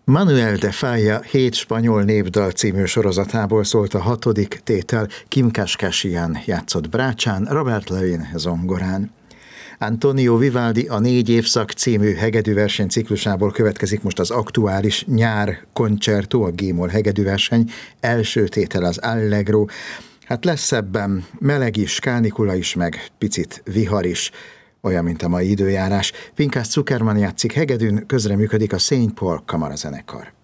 Manuel de Falla 7 spanyol népdal című sorozatából szólt a 6. tétel. Kim Kashkashian játszott brácsán, Robert Levin zongorán. Antonio Vivaldi a 4 évszak című hegedűverseny ciklusából következik most az aktuális nyár koncertó, a G-moll hegedűverseny első tétel az Allegro. Hát lesz ebben meleg is, kánikula is, meg picit vihar is, olyan, mint a mai időjárás. Pinkas Zukerman játszik hegedűn, közreműködik a St. Paul kamarazenekar.